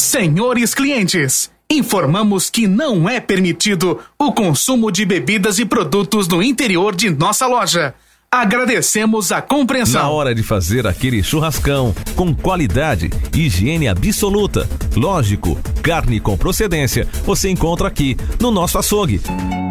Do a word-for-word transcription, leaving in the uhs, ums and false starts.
Senhores clientes, informamos que não é permitido o consumo de bebidas e produtos no interior de nossa loja. Agradecemos a compreensão. Na hora de fazer aquele churrascão com qualidade e higiene absoluta, lógico, carne com procedência, você encontra aqui no nosso açougue.